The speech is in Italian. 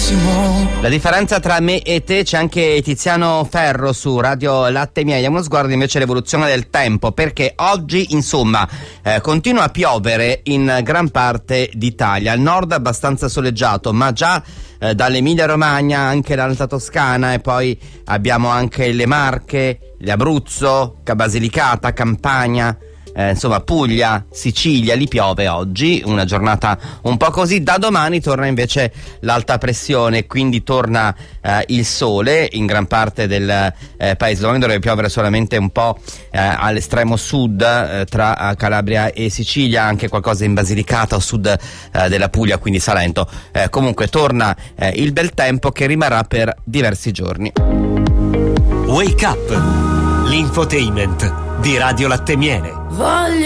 La differenza tra me e te, c'è anche Tiziano Ferro su Radio Latte Miele. Diamo uno sguardo invece all'evoluzione del tempo, perché oggi insomma continua a piovere in gran parte d'Italia. Al nord abbastanza soleggiato, ma già dall'Emilia Romagna anche l'Alta Toscana, e poi abbiamo anche le Marche, l'Abruzzo, Basilicata, Campania, insomma Puglia, Sicilia, lì piove oggi, una giornata un po' così. Da domani torna invece l'alta pressione, quindi torna il sole in gran parte del paese. Domani dovrebbe piovere solamente un po' all'estremo sud, tra Calabria e Sicilia, anche qualcosa in Basilicata o sud della Puglia, quindi Salento. Comunque torna il bel tempo, che rimarrà per diversi giorni. Wake Up, l'infotainment di Radio Latte Miele.